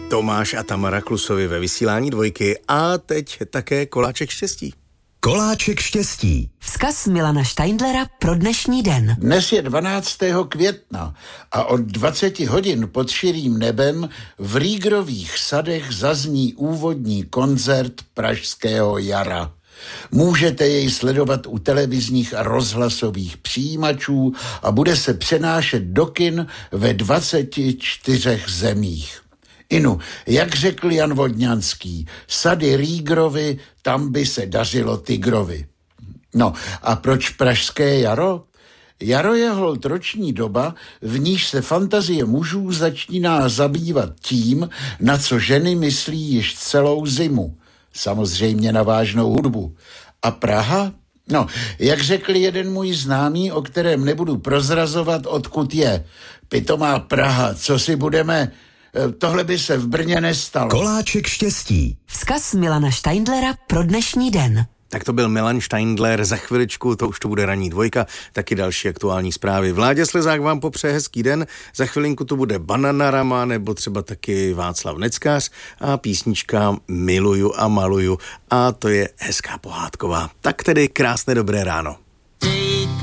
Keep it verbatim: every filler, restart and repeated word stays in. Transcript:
Tomáš a Tamara Klusovi ve vysílání Dvojky a teď také koláček štěstí. Koláček štěstí. Vzkaz Milana Steindlera pro dnešní den. Dnes je dvanáctého května a od dvaceti hodin pod širým nebem v Rýgrových sadech zazní úvodní koncert Pražského jara. Můžete jej sledovat u televizních a rozhlasových přijímačů a bude se přenášet do kin ve dvaceti čtyřech zemích. Inu, jak řekl Jan Vodňanský, sady Rýgrovy, tam by se dařilo tygrovi. No a proč Pražské jaro? Jaro je holt roční doba, v níž se fantazie mužů začíná zabývat tím, na co ženy myslí již celou zimu. Samozřejmě na vážnou hudbu. A Praha? No, jak řekl jeden můj známý, o kterém nebudu prozrazovat, odkud je. Pitomá Praha, co si budeme... Tohle by se v Brně nestalo. Koláček štěstí. Vzkaz Milana Steindlera pro dnešní den. Tak to byl Milan Steindler, za chviličku, to už to bude ranní Dvojka, taky další aktuální zprávy. Vládě Slezák vám popřeje hezký den, za chvilinku to bude Bananarama nebo třeba taky Václav Neckář a písnička Miluju a maluju a to je hezká pohádková. Tak tedy krásné dobré ráno.